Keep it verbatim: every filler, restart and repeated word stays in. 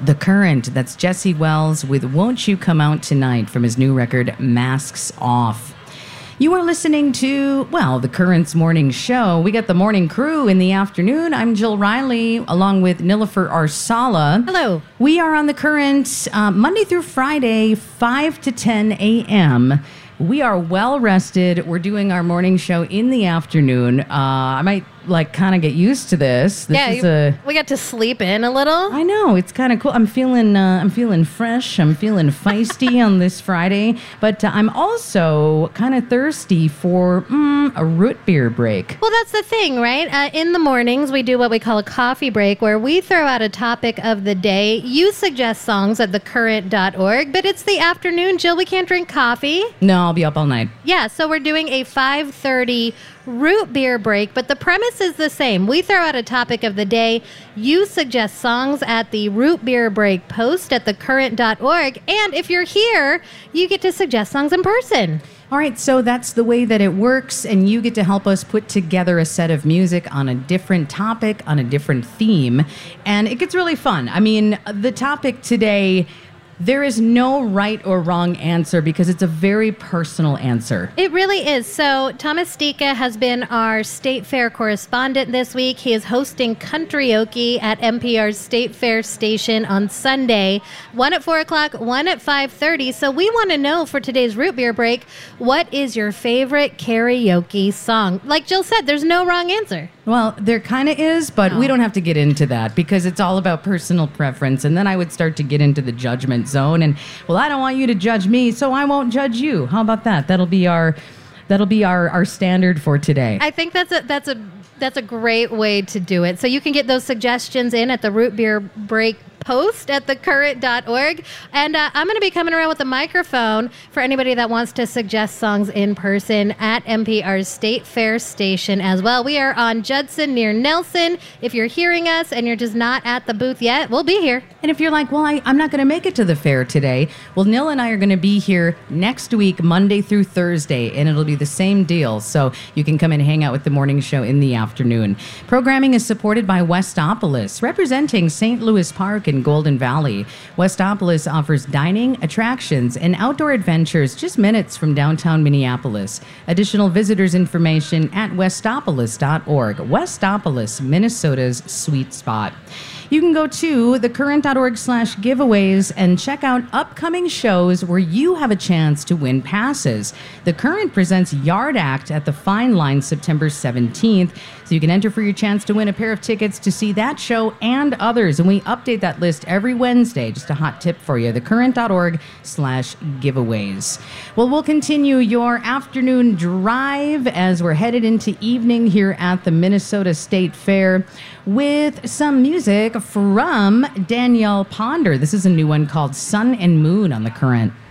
The Current. That's Jesse Wells with Won't You Come Out Tonight from his new record, Masks Off. You are listening to, well, The Current's morning show. We got the morning crew in the afternoon. I'm Jill Riley, along with Nilofer Arsala. Hello. We are on The Current uh, Monday through Friday, five to ten a.m., We are well rested. We're doing our morning show in the afternoon. Uh, I might like kind of get used to this. This yeah, is you, a, we got to sleep in a little. I know, it's kind of cool. I'm feeling, uh, I'm feeling fresh. I'm feeling feisty on this Friday, but uh, I'm also kind of thirsty for mm, a root beer break. Well, that's the thing, right? Uh, in the mornings, we do what we call a coffee break, where we throw out a topic of the day. You suggest songs at the current dot org, but it's the afternoon, Jill. We can't drink coffee. No, I'll be up all night. Yeah, so we're doing a five thirty root beer break, but the premise is the same. We throw out a topic of the day. You suggest songs at the root beer break post at the current dot org, and if you're here, you get to suggest songs in person. All right, so that's the way that it works, and you get to help us put together a set of music on a different topic, on a different theme, and it gets really fun. I mean, the topic today, there is no right or wrong answer because it's a very personal answer. It really is. So Thomas Stika has been our State Fair correspondent this week. He is hosting Country-oke at N P R's State Fair station on Sunday. One at four o'clock, one at five thirty. So we want to know for today's root beer break, what is your favorite karaoke song? Like Jill said, there's no wrong answer. Well, there kind of is, but No. we don't have to get into that because it's all about personal preference. And then I would start to get into the judgment zone. And, well, I don't want you to judge me, so I won't judge you. How about that? That'll be our that'll be our, our standard for today. I think that's a that's a that's a great way to do it. So you can get those suggestions in at the root beer break post at the current dot org. And uh, I'm going to be coming around with a microphone for anybody that wants to suggest songs in person at N P R's State Fair station as well. We are on Judson near Nelson. If you're hearing us and you're just not at the booth yet, we'll be here. And if you're like, well, I, I'm not going to make it to the fair today, well, Nil and I are going to be here next week, Monday through Thursday, and it'll be the same deal. So you can come and hang out with the morning show in the afternoon. Programming is supported by Westopolis, representing Saint Louis Park and Golden Valley. Westopolis offers dining, attractions, and outdoor adventures just minutes from downtown Minneapolis. Additional visitors information at westopolis dot org. Westopolis, Minnesota's sweet spot. You can go to the current dot org slash giveaways and check out upcoming shows where you have a chance to win passes. The Current presents Yard Act at the Fine Line September seventeenth, so you can enter for your chance to win a pair of tickets to see that show and others. And we update that list every Wednesday. Just a hot tip for you, the current dot org slash giveaways. Well, we'll continue your afternoon drive as we're headed into evening here at the Minnesota State Fair with some music from Danielle Ponder. This is a new one called Sun and Moon on the Current.